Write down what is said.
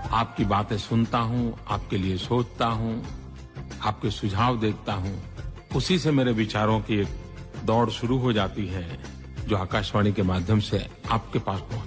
आपकी बातें सुनता हूँ, आपके लिए सोचता हूँ, आपके सुझाव देखता हूँ, उसी से मेरे विचारों की एक दौड़ शुरू हो जाती है, जो आकाशवाणी के माध्यम से आपके पास पहुंचती है।